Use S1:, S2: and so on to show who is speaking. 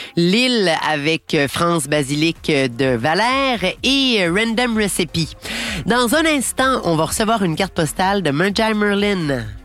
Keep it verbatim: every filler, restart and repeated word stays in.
S1: L'île avec France Basilic de Valère et Random Recipe. Dans un instant, on va recevoir une carte postale de Marjay Merlin.